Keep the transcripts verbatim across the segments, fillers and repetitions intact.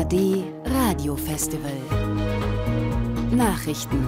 D Radio Festival Nachrichten.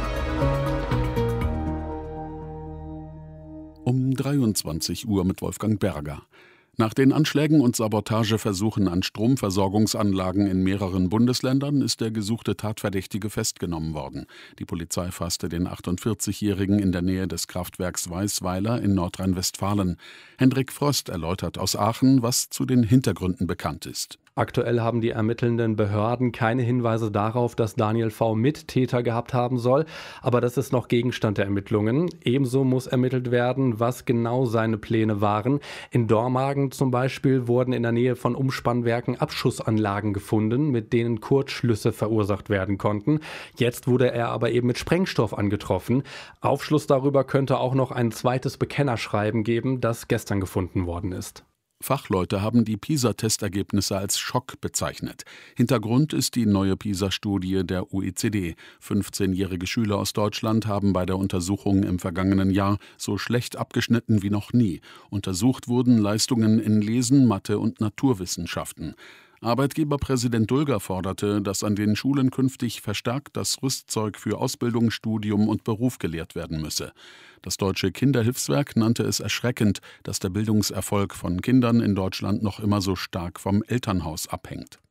Um dreiundzwanzig Uhr mit Wolfgang Berger. Nach den Anschlägen und Sabotageversuchen an Stromversorgungsanlagen in mehreren Bundesländern ist der gesuchte Tatverdächtige festgenommen worden. Die Polizei fasste den achtundvierzigjährigen in der Nähe des Kraftwerks Weißweiler in Nordrhein-Westfalen. Hendrik Frost erläutert aus Aachen, was zu den Hintergründen bekannt ist. Aktuell haben die ermittelnden Behörden keine Hinweise darauf, dass Daniel V. Mittäter gehabt haben soll, aber das ist noch Gegenstand der Ermittlungen. Ebenso muss ermittelt werden, was genau seine Pläne waren. In Dormagen zum Beispiel wurden in der Nähe von Umspannwerken Abschussanlagen gefunden, mit denen Kurzschlüsse verursacht werden konnten. Jetzt wurde er aber eben mit Sprengstoff angetroffen. Aufschluss darüber könnte auch noch ein zweites Bekennerschreiben geben, das gestern gefunden worden ist. Fachleute haben die PISA-Testergebnisse als Schock bezeichnet. Hintergrund ist die neue PISA-Studie der O E C D. fünfzehnjährige Schüler aus Deutschland haben bei der Untersuchung im vergangenen Jahr so schlecht abgeschnitten wie noch nie. Untersucht wurden Leistungen in Lesen, Mathe und Naturwissenschaften. Arbeitgeberpräsident Dulger forderte, dass an den Schulen künftig verstärkt das Rüstzeug für Ausbildung, Studium und Beruf gelehrt werden müsse. Das Deutsche Kinderhilfswerk nannte es erschreckend, dass der Bildungserfolg von Kindern in Deutschland noch immer so stark vom Elternhaus abhängt.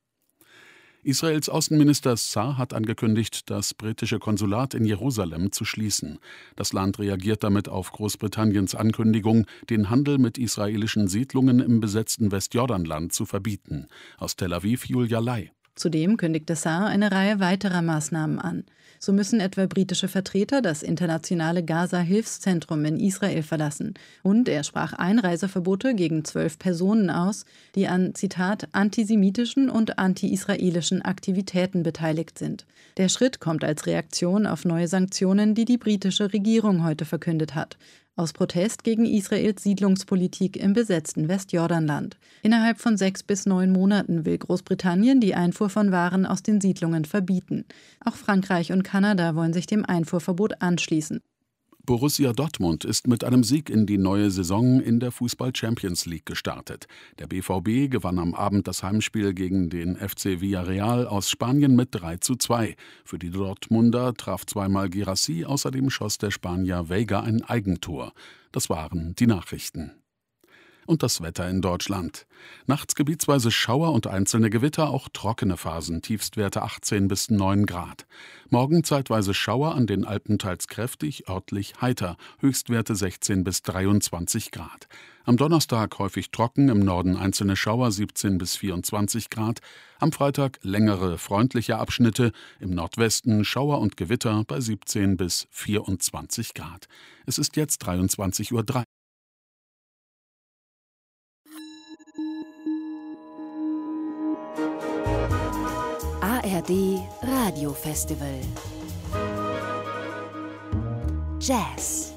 Israels Außenminister Saar hat angekündigt, das britische Konsulat in Jerusalem zu schließen. Das Land reagiert damit auf Großbritanniens Ankündigung, den Handel mit israelischen Siedlungen im besetzten Westjordanland zu verbieten. Aus Tel Aviv Julia Lai. Zudem kündigte Saar eine Reihe weiterer Maßnahmen an. So müssen etwa britische Vertreter das internationale Gaza-Hilfszentrum in Israel verlassen. Und er sprach Einreiseverbote gegen zwölf Personen aus, die an, Zitat, antisemitischen und anti-israelischen Aktivitäten beteiligt sind. Der Schritt kommt als Reaktion auf neue Sanktionen, die die britische Regierung heute verkündet hat. Aus Protest gegen Israels Siedlungspolitik im besetzten Westjordanland. Innerhalb von sechs bis neun Monaten will Großbritannien die Einfuhr von Waren aus den Siedlungen verbieten. Auch Frankreich und Kanada wollen sich dem Einfuhrverbot anschließen. Borussia Dortmund ist mit einem Sieg in die neue Saison in der Fußball-Champions League gestartet. Der B V B gewann am Abend das Heimspiel gegen den F C Villarreal aus Spanien mit drei zu zwei. Für die Dortmunder traf zweimal Guirassy, außerdem schoss der Spanier Veiga ein Eigentor. Das waren die Nachrichten. Und das Wetter in Deutschland. Nachts gebietsweise Schauer und einzelne Gewitter, auch trockene Phasen, Tiefstwerte achtzehn bis neun Grad. Morgen zeitweise Schauer, an den Alpen teils kräftig, örtlich heiter, Höchstwerte sechzehn bis dreiundzwanzig Grad. Am Donnerstag häufig trocken, im Norden einzelne Schauer, siebzehn bis vierundzwanzig Grad. Am Freitag längere, freundliche Abschnitte, im Nordwesten Schauer und Gewitter bei siebzehn bis vierundzwanzig Grad. Es ist jetzt dreiundzwanzig Uhr drei. A R D Radio Festival Jazz.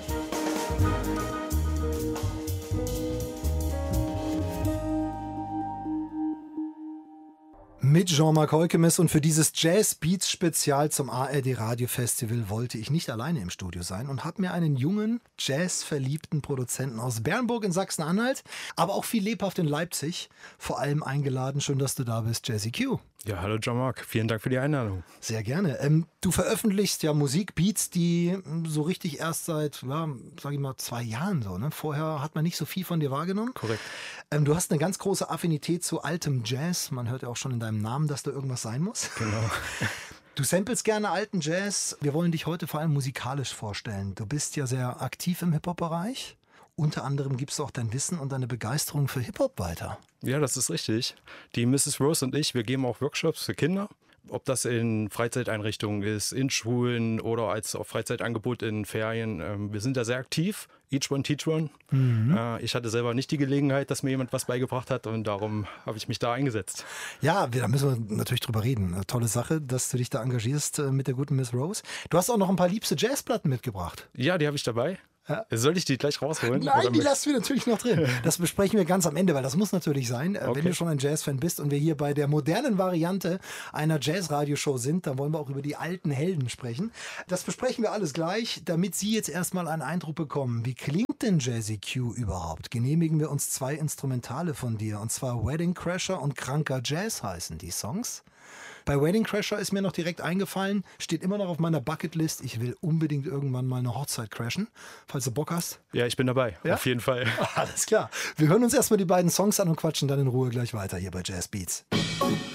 Mit Jean-Marc Heukemes, und für dieses Jazz-Beats-Spezial zum A R D Radio Festival wollte ich nicht alleine im Studio sein und habe mir einen jungen, jazzverliebten Produzenten aus Bernburg in Sachsen-Anhalt, aber auch viel lebhaft in Leipzig, vor allem eingeladen. Schön, dass du da bist, Jazzy Q. Ja, hallo Jean-Marc, vielen Dank für die Einladung. Sehr gerne. Ähm, du veröffentlichst ja Musikbeats, die so richtig erst seit, ja, sag ich mal, zwei Jahren so, ne? Vorher hat man nicht so viel von dir wahrgenommen. Korrekt. Ähm, du hast eine ganz große Affinität zu altem Jazz. Man hört ja auch schon in deinem Namen, dass da irgendwas sein muss. Genau. Du samplest gerne alten Jazz. Wir wollen dich heute vor allem musikalisch vorstellen. Du bist ja sehr aktiv im Hip-Hop-Bereich. Unter anderem gibst du auch dein Wissen und deine Begeisterung für Hip-Hop weiter. Ja, das ist richtig. Die Misses Rose und ich, wir geben auch Workshops für Kinder. Ob das in Freizeiteinrichtungen ist, in Schulen oder als auch Freizeitangebot in Ferien. Wir sind da sehr aktiv. Each one, teach one. Mhm. Ich hatte selber nicht die Gelegenheit, dass mir jemand was beigebracht hat, und darum habe ich mich da eingesetzt. Ja, da müssen wir natürlich drüber reden. Eine tolle Sache, dass du dich da engagierst mit der guten Miss Rose. Du hast auch noch ein paar liebste Jazzplatten mitgebracht. Ja, die habe ich dabei. Ja. Soll ich die gleich rausholen? Nein, oder die mit- lassen wir natürlich noch drin. Das besprechen wir ganz am Ende, weil das muss natürlich sein. Äh, Okay. Wenn du schon ein Jazz-Fan bist und wir hier bei der modernen Variante einer Jazz-Radioshow sind, dann wollen wir auch über die alten Helden sprechen. Das besprechen wir alles gleich, damit Sie jetzt erstmal einen Eindruck bekommen. Wie klingt denn Jazzy Q überhaupt? Genehmigen wir uns zwei Instrumentale von dir, und zwar Wedding Crasher und Kranker Jazz heißen die Songs. Bei Wedding Crasher ist mir noch direkt eingefallen, steht immer noch auf meiner Bucketlist, ich will unbedingt irgendwann mal eine Hochzeit crashen, falls du Bock hast. Ja, ich bin dabei. Ja? Auf jeden Fall. Alles klar. Wir hören uns erstmal die beiden Songs an und quatschen dann in Ruhe gleich weiter hier bei Jazz Beats.